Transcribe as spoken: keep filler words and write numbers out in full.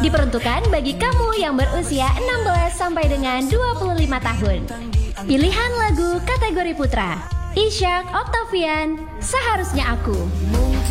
Diperuntukkan bagi kamu yang berusia enam belas sampai dengan dua puluh lima tahun. Pilihan lagu kategori putra, Ishak Octavian, Seharusnya Aku.